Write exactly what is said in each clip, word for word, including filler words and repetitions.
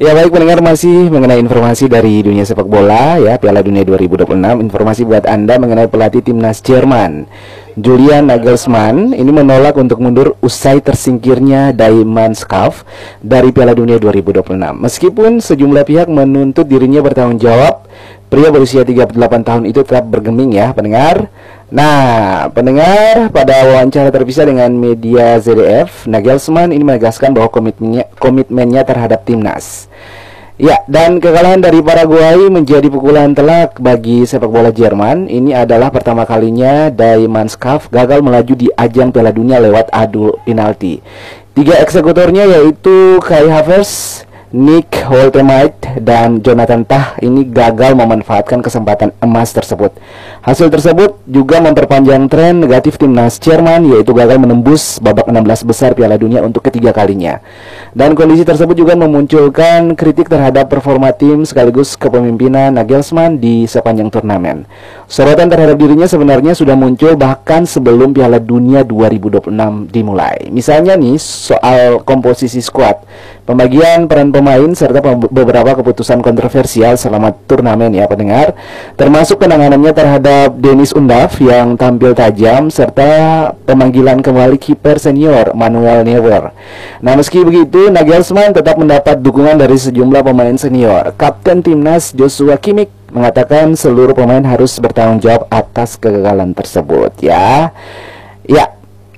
Ya baik pendengar, masih mengenai informasi dari dunia sepak bola ya, Piala Dunia dua ribu dua puluh enam. Informasi buat Anda mengenai pelatih timnas Jerman Julian Nagelsmann ini menolak untuk mundur usai tersingkirnya Die Mannschaft dari Piala Dunia dua ribu dua puluh enam. Meskipun sejumlah pihak menuntut dirinya bertanggung jawab, pria berusia tiga puluh delapan tahun itu tetap bergeming ya pendengar. Nah, pendengar, pada wawancara terpisah dengan media Z D F, Nagelsmann ini menegaskan bahwa komitmennya, komitmennya terhadap timnas. Ya, dan kekalahan dari Paraguay menjadi pukulan telak bagi sepak bola Jerman. Ini adalah pertama kalinya Die Mannschaft gagal melaju di ajang Piala Dunia lewat adu penalti. Tiga eksekutornya yaitu Kai Havertz, Nick Woltemade, dan Jonathan Tah ini gagal memanfaatkan kesempatan emas tersebut. Hasil tersebut juga memperpanjang tren negatif timnas Jerman, yaitu gagal menembus babak enam belas besar Piala Dunia untuk ketiga kalinya. Dan kondisi tersebut juga memunculkan kritik terhadap performa tim sekaligus kepemimpinan Nagelsmann di sepanjang turnamen. Sorotan terhadap dirinya sebenarnya sudah muncul bahkan sebelum Piala Dunia dua ribu dua puluh enam dimulai. Misalnya nih, soal komposisi skuad, pembagian peran pemain, serta beberapa keputusan kontroversial selama turnamen ya pendengar, termasuk penanganannya terhadap Dennis Undav yang tampil tajam, serta pemanggilan kembali kiper senior Manuel Neuer. Nah, meski begitu, Nagelsmann tetap mendapat dukungan dari sejumlah pemain senior. Kapten timnas Joshua Kimmich mengatakan seluruh pemain harus bertanggung jawab atas kegagalan tersebut ya. Ya.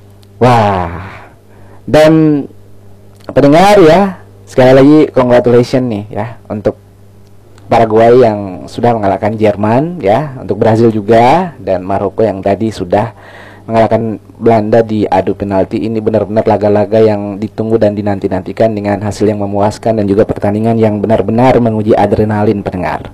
Wah. Dan pendengar ya, sekali lagi congratulations nih ya untuk Paraguay yang sudah mengalahkan Jerman ya, untuk Brazil juga, dan Maroko yang tadi sudah mengalahkan Belanda di adu penalti. Ini benar-benar laga-laga yang ditunggu dan dinanti-nantikan dengan hasil yang memuaskan dan juga pertandingan yang benar-benar menguji adrenalin pendengar.